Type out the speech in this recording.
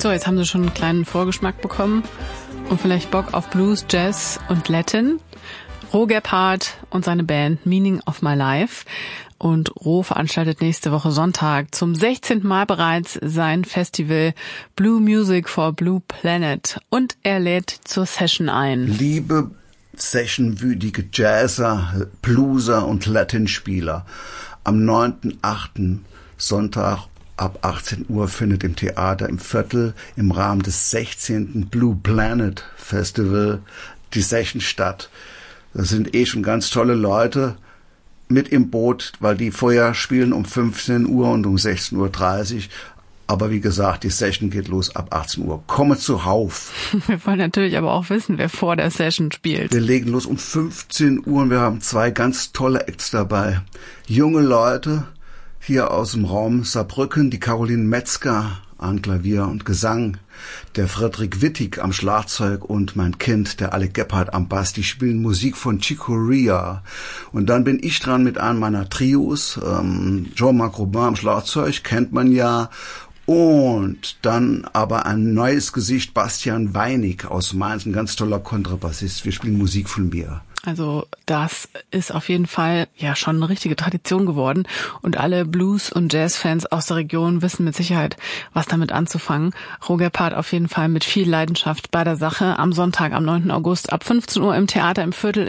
So, jetzt haben Sie schon einen kleinen Vorgeschmack bekommen und vielleicht Bock auf Blues, Jazz und Latin. Ro Gebhardt und seine Band Meaning of My Life. Und Ro veranstaltet nächste Woche Sonntag zum 16. Mal bereits sein Festival Blue Music for Blue Planet. Und er lädt zur Session ein. Liebe sessionwütige Jazzer, Blueser und Latinspieler, am 9.8. Sonntag ab 18 Uhr findet im Theater im Viertel im Rahmen des 16. Blue Planet Festival die Session statt. Das sind schon ganz tolle Leute mit im Boot, weil die vorher spielen um 15 Uhr und um 16.30 Uhr. Aber wie gesagt, die Session geht los ab 18 Uhr. Komme zuhauf. Wir wollen natürlich aber auch wissen, wer vor der Session spielt. Wir legen los um 15 Uhr und wir haben 2 ganz tolle Acts dabei. Junge Leute hier aus dem Raum Saarbrücken, die Caroline Metzger an Klavier und Gesang, der Frederik Wittig am Schlagzeug und mein Kind, der Alec Gebhardt am Bass. Die spielen Musik von Chick Corea. Und dann bin ich dran mit einem meiner Trios, Jean-Marc Robin am Schlagzeug, kennt man ja. Und dann aber ein neues Gesicht, Bastian Weinig aus Mainz, ein ganz toller Kontrabassist. Wir spielen Musik von mir. Also das ist auf jeden Fall ja schon eine richtige Tradition geworden. Und alle Blues- und Jazz-Fans aus der Region wissen mit Sicherheit, was damit anzufangen. Ro Gebhardt auf jeden Fall mit viel Leidenschaft bei der Sache am Sonntag, am 9. August ab 15 Uhr im Theater im Viertel